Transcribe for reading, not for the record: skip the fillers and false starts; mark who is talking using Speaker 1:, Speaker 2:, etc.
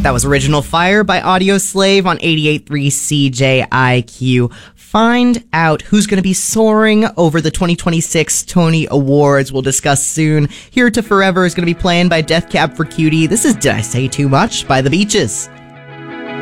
Speaker 1: That was Original Fire by Audio Slave on 88.3 CJIQ. Find out who's going to be soaring over the 2026 Tony Awards. We'll discuss soon. Here to Forever is going to be playing by Death Cab for Cutie. This is Did I Say Too Much by The Beaches.